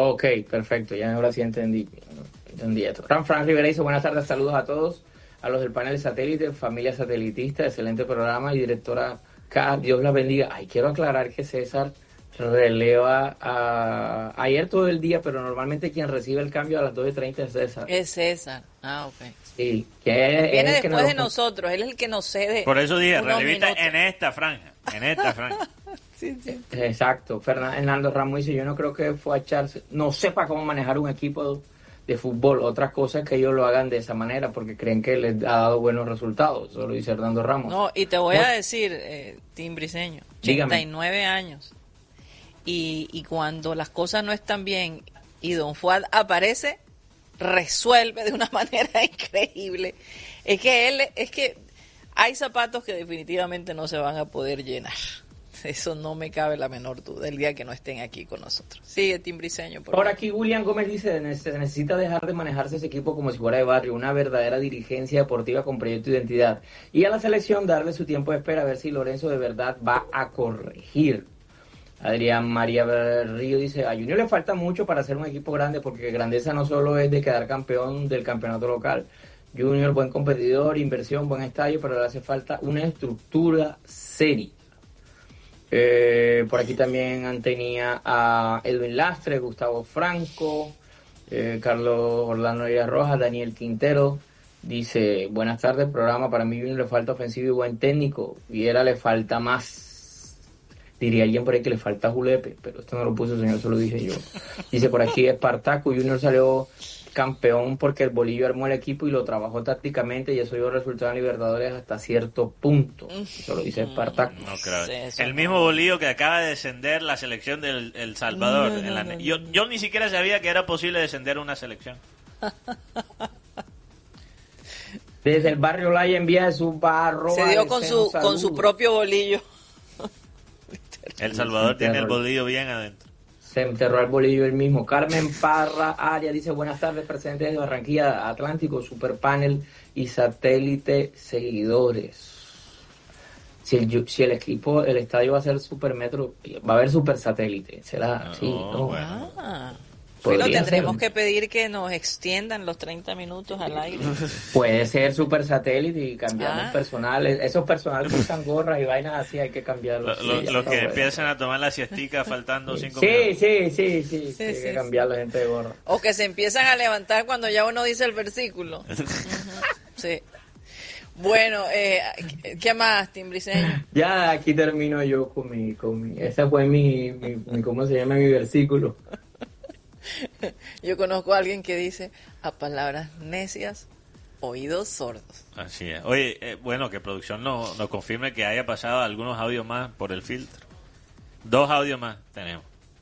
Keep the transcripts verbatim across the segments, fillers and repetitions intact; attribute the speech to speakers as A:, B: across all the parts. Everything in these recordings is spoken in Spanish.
A: Ok, perfecto, ya ahora sí entendí, entendí esto. Fran Fran Rivera dice, buenas tardes, saludos a todos, a los del panel satélite, familia satelitista, excelente programa y directora K, Dios la bendiga. Ay, quiero aclarar que César releva a, ayer todo el día, pero normalmente quien recibe el cambio a las dos y treinta es César.
B: Es César, ah, ok.
A: Sí, que es,
B: viene
A: es el
B: después
A: que
B: de
A: nos...
B: nosotros, él es el que nos cede.
C: Por eso dije,
B: unos
C: relevista
B: minutos.
C: en esta franja, en esta franja.
B: Sí, sí.
A: Exacto. Fernando Ramos dice, yo no creo que fue a echarse, no sepa cómo manejar un equipo de fútbol. Otra cosa es que ellos lo hagan de esa manera porque creen que les ha dado buenos resultados. Eso lo dice Hernando Ramos.
B: No, y te voy
A: bueno,
B: a decir, eh, Tim Briseño,
A: dígame.
B: ochenta y nueve años. Y, y cuando las cosas no están bien y Don Fuad aparece, resuelve de una manera increíble. Es que él, es que hay zapatos que definitivamente no se van a poder llenar. Eso no me cabe la menor duda el día que no estén aquí con nosotros. Sigue, Tim Briseño. Por,
A: por aquí William Gómez dice, se necesita dejar de manejarse ese equipo como si fuera de barrio, una verdadera dirigencia deportiva con proyecto de identidad. Y a la selección darle su tiempo de espera a ver si Lorenzo de verdad va a corregir. Adrián María Berrío dice, a Junior le falta mucho para ser un equipo grande porque grandeza no solo es de quedar campeón del campeonato local. Junior, buen competidor, inversión, buen estadio, pero le hace falta una estructura seria. Eh, por aquí también tenía a Edwin Lastre, Gustavo Franco, eh, Carlos Orlando Rojas, Daniel Quintero. Dice, buenas tardes, programa, para mí Junior le falta ofensivo y buen técnico. Viera le falta más. Diría alguien por ahí que le falta Julepe, pero esto no lo puso el señor, eso lo dije yo. Dice por aquí Espartaco, Junior salió campeón porque el Bolillo armó el equipo y lo trabajó tácticamente y eso dio resultado en Libertadores hasta cierto punto. Eso lo dice Espartaco.
C: No creo.
B: Sí,
C: el mismo Bolillo que acaba de descender la selección del El Salvador.
B: No, no,
C: en la,
B: no, no,
C: yo,
B: no.
C: yo ni siquiera sabía que era posible descender una selección.
A: Desde el barrio Laya envía su barro.
B: Se dio con su, con su propio bolillo.
C: El Salvador tiene el bolillo bien adentro.
A: Se enterró el bolillo él mismo. Carmen Parra Aria dice, buenas tardes, presente desde Barranquilla, Atlántico, Super Panel y Satélite seguidores. Si el, si el equipo, el estadio va a ser Super Metro, va a haber Super Satélite. ¿Será?
C: No,
A: sí, no.
C: bueno.
B: Ah. Bueno,
A: Podría
B: tendremos
A: ser.
B: que pedir que nos extiendan los treinta minutos al aire.
A: Puede ser Super Satélite y cambiamos
B: Ah.
A: personales. Esos personales que usan gorras y vainas así hay que cambiarlos.
C: Lo- lo-
A: Sí,
C: los
A: está
C: que
A: bueno.
C: empiezan a tomar la siestica faltando cinco
A: Sí,
C: minutos.
A: sí, sí, sí, sí,
B: Sí,
A: hay
B: sí,
A: que
B: sí.
A: cambiar la gente de gorra.
B: O que se empiezan a levantar cuando ya uno dice el versículo. Ujú, sí. Bueno, eh, ¿qué más, Tim Briseño?
A: Ya aquí termino yo con mi, con mi, ese fue mi, mi, mi, ¿cómo se llama? Mi versículo.
B: Yo conozco a alguien que dice, a palabras necias, oídos sordos.
C: Así es. Oye, eh, bueno, que producción no- nos confirme que haya pasado algunos audios más por el filtro. Dos audios más tenemos.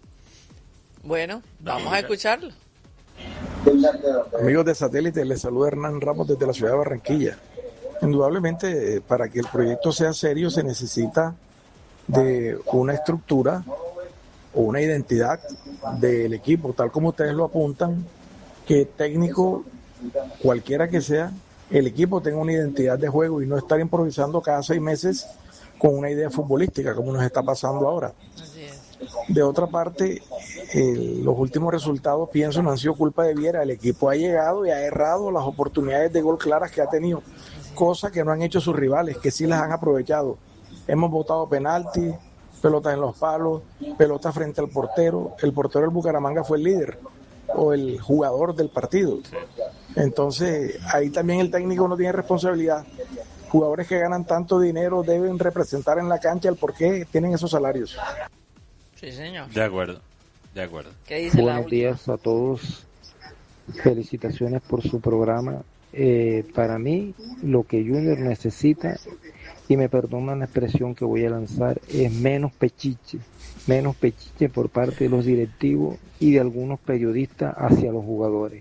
B: Bueno, vamos a escucharlo.
D: Amigos de Satélite, les saluda Hernán Ramos desde la ciudad de Barranquilla. Indudablemente, eh, para que el proyecto sea serio se necesita de una estructura o una identidad del equipo, tal como ustedes lo apuntan, que técnico, cualquiera que sea, el equipo tenga una identidad de juego y no estar improvisando cada seis meses con una idea futbolística, como nos está pasando ahora.
B: Así es.
D: De otra parte, eh, los últimos resultados, pienso, no han sido culpa de Viera. El equipo ha llegado y ha errado las oportunidades de gol claras que ha tenido, cosa que no han hecho sus rivales, que sí las han aprovechado. Hemos votado penaltis, pelotas en los palos, pelotas frente al portero. El portero del Bucaramanga fue el líder o el jugador del partido. Entonces, ahí también el técnico no tiene responsabilidad. Jugadores que ganan tanto dinero deben representar en la cancha el por qué tienen esos salarios.
B: Sí, señor.
C: De acuerdo, de acuerdo.
B: ¿Qué dice la
E: Buenos
B: última?
E: días a todos. Felicitaciones por su programa. Eh, para mí, lo que Junior necesita, y me perdonan la expresión que voy a lanzar, es menos pechiche. Menos pechiche por parte de los directivos y de algunos periodistas hacia los jugadores.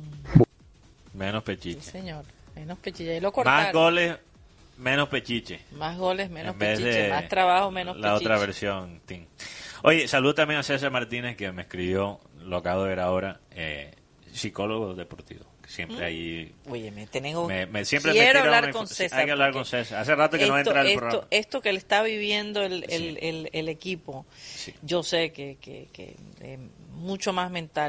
C: Mm. Menos
B: Sí,
C: pechiche.
B: señor. Menos pechiche. Ahí lo cortaron.
C: Más goles, menos pechiche.
B: Más goles, menos
C: En vez
B: pechiche.
C: de
B: Más trabajo, menos
C: la
B: pechiche.
C: otra versión, Tim. Oye, saludo también a César Martínez, que me escribió, lo acabo de ver ahora, eh, psicólogo deportivo. Que siempre ahí...
B: Oye, me tengo...
C: Me, me- siempre
B: Quiero
C: me tira
B: hablar
C: una
B: con
C: info-
B: César,
C: Hay que hablar
B: porque
C: con César. Hace rato que no
B: esto,
C: entra al
B: esto,
C: programa.
B: esto que le está viviendo el, el,
C: Sí.
B: el, el equipo,
C: Sí.
B: yo sé que, que, que eh, mucho más mental